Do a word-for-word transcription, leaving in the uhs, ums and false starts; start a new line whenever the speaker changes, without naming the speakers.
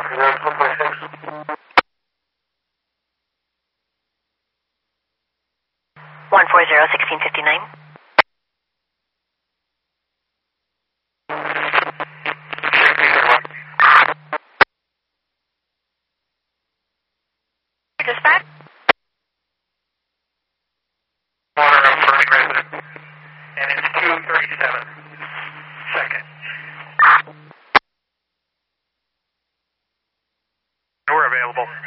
one four zero, sixteen fifty-nine. Dispatch?
Corner of First Resident, and it's two thirty-seven second. We're available.